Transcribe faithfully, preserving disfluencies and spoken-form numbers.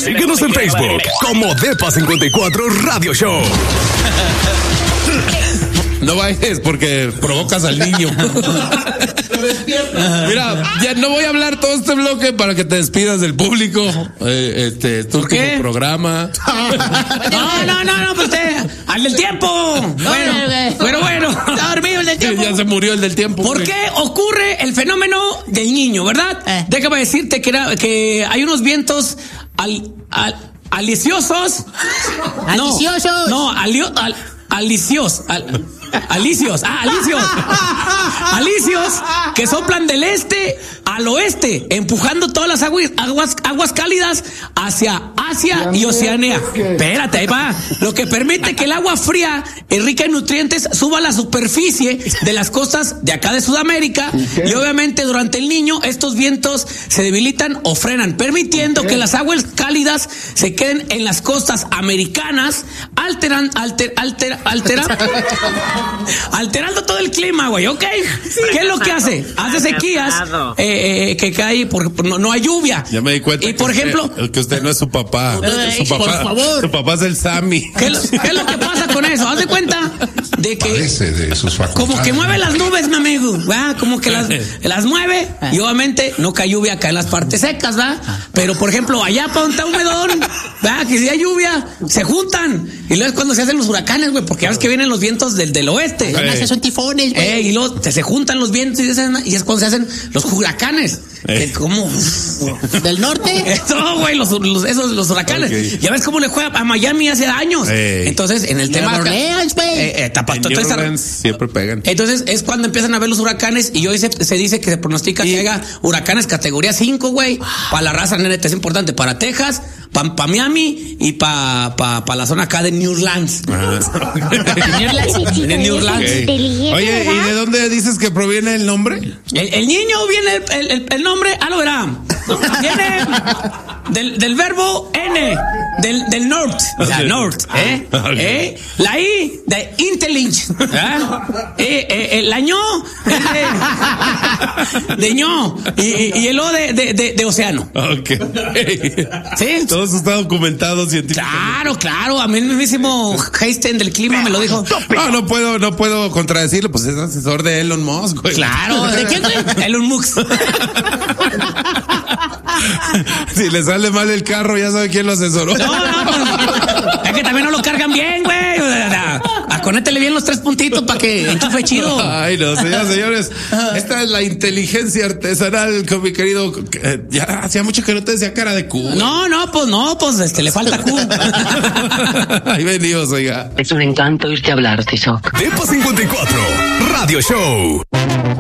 Síguenos en Facebook como Depa cincuenta y cuatro Radio Show. No vayas porque provocas al niño. Mira, ya no voy a hablar todo este bloque para que te despidas del público. Eh, este, tu último programa. No, no, no, no, pues usted, al del tiempo. Bueno, pero bueno, está dormido el del tiempo. Ya se murió el del tiempo. ¿Por qué ocurre el fenómeno del niño, verdad? Eh. Déjame decirte que, era, que hay unos vientos al, al, aliciosos. ¿Aliciosos? No, no alio, al, alicios. Al, Alicios, ah, alicios. Alicios que soplan del este al oeste, empujando todas las aguas, aguas, aguas cálidas hacia Asia y Oceanía. Espérate, ahí va. Lo que permite que el agua fría y rica en nutrientes suba a la superficie de las costas de acá de Sudamérica. Y obviamente durante el Niño estos vientos se debilitan o frenan, permitiendo que las aguas cálidas se queden en las costas americanas, alteran, alter, alter, altera, alterando todo el clima, güey, ¿ok? ¿Qué es lo que hace? Hace sequías, eh, eh, que cae, por, no, no hay lluvia. Ya me di cuenta. Y por que ejemplo, usted, que usted no es su papá. Ay, su papá, por favor. Su papá es el Sammy. ¿Qué, ¿Qué es lo que pasa con eso? Haz de cuenta de que De sus como que mueve las nubes, mi amigo, ¿va? Como que las, las mueve y obviamente no cae lluvia acá en las partes secas, ¿va? Pero por ejemplo, allá para donde está humedón, ¿va? Que si hay lluvia, se juntan. Y luego es cuando se hacen los huracanes, güey, porque ya ves que vienen los vientos del, del oeste. Además, son tifones, güey. Eh, y luego se, se juntan los vientos y, ese, y es cuando se hacen los huracanes. Eh. Que como ¿Del norte? no, güey, los, los, esos, los huracanes. Okay. Ya ves cómo le juega a Miami hace años. Eh. Entonces, en el de tema. Orleans, güey. Eh, eh, tapa, en New Orleans siempre pegan. Entonces, es cuando empiezan a ver los huracanes. Y hoy se, se dice que se pronostica y... que haya huracanes categoría cinco, güey. Para la raza, neta, es importante. Para Texas, para pa Miami y para pa, pa la zona acá de New Orleans. De New Orleans. Okay. Oye, ¿y de dónde dices que proviene el nombre? El, el niño viene, el, el, el nombre, ah, lo verá. Viene del, del verbo N, del, del north, o sea, north, ¿eh? Okay. ¿Eh? La I de intelligence, ¿eh? Eh, eh, el año de, de ño y, y el O de, de, de, de océano. Ok. ¿Sí? Todo eso está documentado científicamente. Claro, claro. A mí el mismísimo Einstein del clima me lo dijo. No, no puedo, no puedo contradecirlo, pues es asesor de Elon Musk, güey. Claro, ¿de quién, güey? Elon Musk. Si le sale mal el carro, ya sabe quién lo asesoró. No, no, pues, es que también no lo cargan bien, güey. Aconétele bien los tres puntitos para que enchufe chido. Ay, no, señoras y señores. Esta es la inteligencia artesanal con mi querido. Eh, ya hacía mucho que no te decía cara de Q. No, no, pues no, pues este le falta Q. Ahí venimos, oiga. Es un encanto irte a hablar, Tizoc. Depa cincuenta y cuatro Radio Show.